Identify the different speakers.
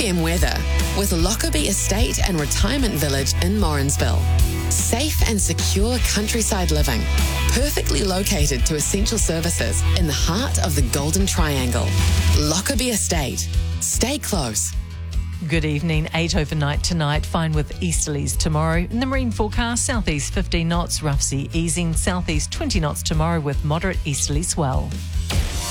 Speaker 1: FM weather with Lockerbie Estate and Retirement Village in Morrinsville. Safe and secure countryside living, perfectly located to essential services in the heart of the Golden Triangle. Lockerbie Estate. Stay close.
Speaker 2: Good evening. 8 overnight tonight, fine with easterlies tomorrow. In the marine forecast, southeast 15 knots, rough sea easing, southeast 20 knots tomorrow with moderate easterly swell.